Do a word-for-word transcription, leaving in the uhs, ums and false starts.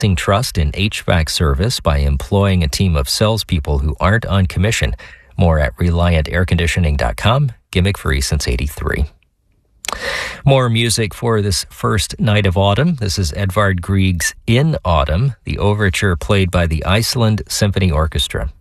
trust in H V A C service by employing a team of salespeople who aren't on commission. More at reliant air conditioning dot com. Gimmick free since eighty-three. More music for this first night of autumn. This is Edvard Grieg's In Autumn, the overture played by the Iceland Symphony Orchestra.